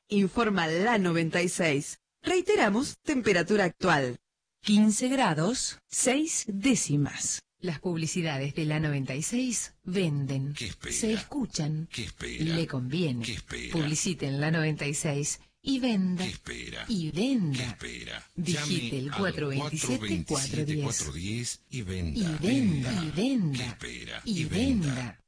Informa la 96. Reiteramos, temperatura actual. 15 grados, 6 décimas. Las publicidades de la 96 venden. ¿Qué espera? Se escuchan. ¿Qué espera? Le conviene. ¿Qué espera? Publiciten la 96 y venda. ¿Qué espera? Y venda. ¿Qué espera? Digite el 427-410. y venda. Y venda. ¿Qué espera? Y venda.